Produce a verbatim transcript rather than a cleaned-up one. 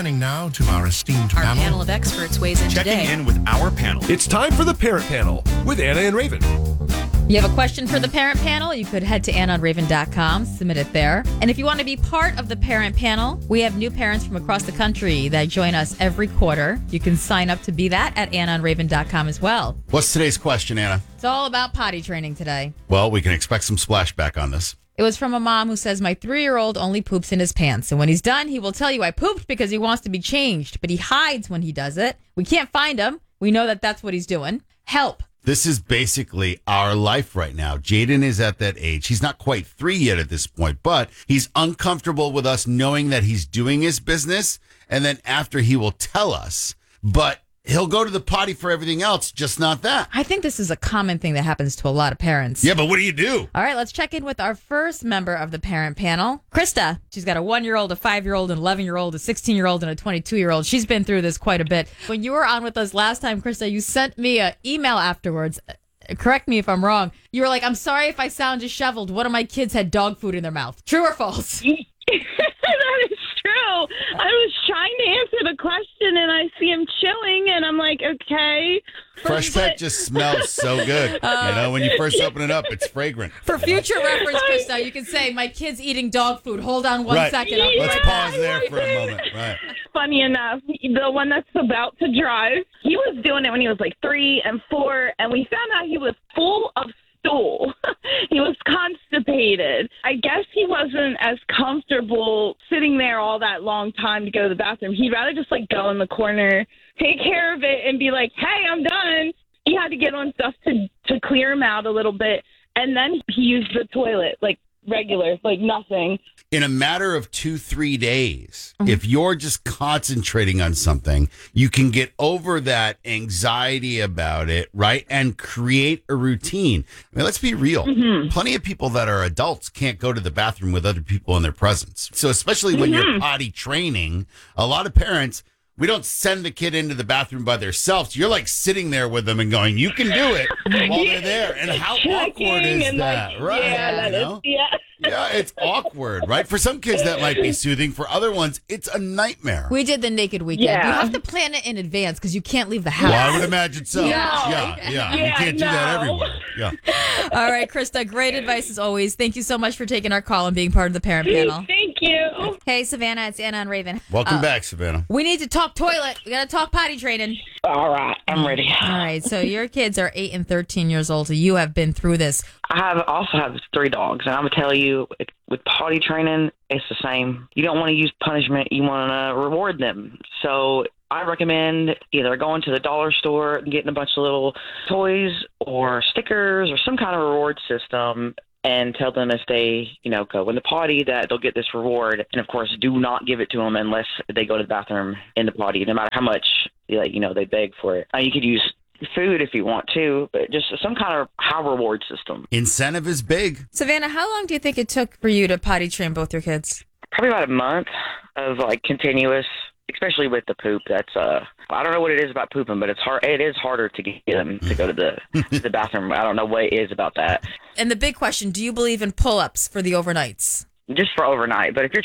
Turning now to our esteemed Our panel. panel of experts weighs in Checking today. in with our panel. It's time for the Parent Panel with Anna and Raven. You have a question for the parent panel? You could head to anna on raven dot com, submit it there. And if you want to be part of the parent panel, we have new parents from across the country that join us every quarter. You can sign up to be that at anna on raven dot com as well. What's today's question, Anna? It's all about potty training today. Well, we can expect some splashback on this. It was from a mom who says, my three-year-old only poops in his pants. And when he's done, he will tell you I pooped because he wants to be changed. But he hides when he does it. We can't find him. We know that that's what he's doing. Help. This is basically our life right now. Jaden is at that age. He's not quite three yet at this point, but he's uncomfortable with us knowing that he's doing his business. And then after he will tell us, but he'll go to the potty for everything else, just not that. I think this is a common thing that happens to a lot of parents. Yeah, but what do you do? All right, let's check in with our first member of the parent panel, Krista. She's got a one-year-old, a five-year-old, an eleven-year-old, a sixteen-year-old, and a twenty-two-year-old. She's been through this quite a bit. When you were on with us last time, Krista, you sent me an email afterwards. Correct me if I'm wrong. You were like, I'm sorry if I sound disheveled. One of my kids had dog food in their mouth. True or false? That is true. I was trying to answer the question, and I see him chilling, and I'm like, okay. Fresh Pet just smells so good. Uh, you know, when you first open it up, it's fragrant. For future reference, Krista, you can say, my kid's eating dog food. Hold on one Right. second. I'll be Let's right pause back. there for a moment. Right. Funny enough, the one that's about to drive, he was doing it when he was like three and four, and we found out he was full of stool. He was constipated. I guess he wasn't as comfortable sitting there all that long time to go to the bathroom. He'd rather just like go in the corner, take care of it, and be like, hey, I'm done. He had to get on stuff to, to clear him out a little bit, and then he used the toilet like regular, like nothing. In a matter of two, three days, mm-hmm. if you're just concentrating on something, you can get over that anxiety about it, right? And create a routine. I mean, let's be real. Mm-hmm. Plenty of people that are adults can't go to the bathroom with other people in their presence. So especially when mm-hmm. you're potty training, a lot of parents, we don't send the kid into the bathroom by themselves. You're like sitting there with them and going, you can do it while they're there. And how awkward is that? Like, right. Yeah, that you know? is, yeah. Yeah, it's awkward, right? For some kids, that might be soothing. For other ones, it's a nightmare. We did the naked weekend. Yeah. You have to plan it in advance because you can't leave the house. Well, I would imagine so. Yeah. Yeah, yeah. Yeah, you can't do no. that everywhere. Yeah. All right, Krista, great advice as always. Thank you so much for taking our call and being part of the parent panel. Thank you. Hey, Savannah, it's Anna and Raven. Welcome Uh, back, Savannah. We need to talk toilet. We got to talk potty training. All right, I'm ready. All right, so your kids are eight and thirteen years old, so you have been through this. I have also have three dogs, and I'm gonna tell you, with potty training, it's the same. You don't want to use punishment; you want to reward them. So I recommend either going to the dollar store and getting a bunch of little toys or stickers or some kind of reward system, and tell them if they, you know, go in the potty that they'll get this reward. And of course, do not give it to them unless they go to the bathroom in the potty, no matter how much, you know, they beg for it. Uh, you could use food if you want to, but just some kind of high reward system. Incentive is big. Savannah, how long do you think it took for you to potty train both your kids? Probably about a month of like continuous, especially with the poop. That's uh, I don't know what it is about pooping, but it's hard. It is harder to get them to go to the to the bathroom. I don't know what it is about that. And the big question: do you believe in pull-ups for the overnights? Just for overnight, but if you're